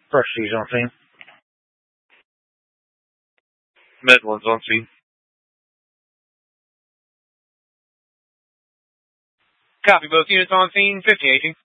Prestige on scene. Medlin's on scene. Copy, both units on scene, 1518.